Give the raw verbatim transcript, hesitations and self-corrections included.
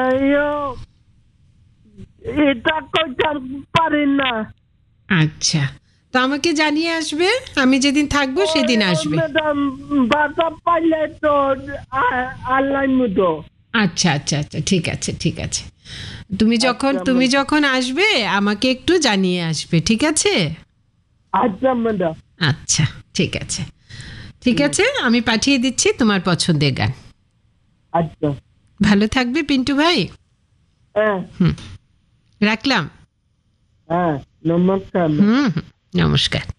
এটা কইতে পারি না। আচ্ছা, তো আমাকে জানিয়ে আসবে, আমি যেদিন থাকবো সেদিন আসবে। ম্যাডাম বাতা পাইলে তো আল্লাহ মতো। আচ্ছা আচ্ছা আচ্ছা, ঠিক আছে ঠিক আছে, তুমি যখন তুমি যখন আসবে আমাকে একটু জানিয়ে আসবে, ঠিক আছে? আচ্ছা ম্যাডাম। আচ্ছা ঠিক আছে ঠিক আছে, আমি পাঠিয়ে দিচ্ছি তোমার পছন্দের গান। আচ্ছা, ভালো থাকবে পিন্টু ভাই। হ্যাঁ হুম, রাখলাম। হ্যাঁ, নমস্কার। হুম, নমস্কার।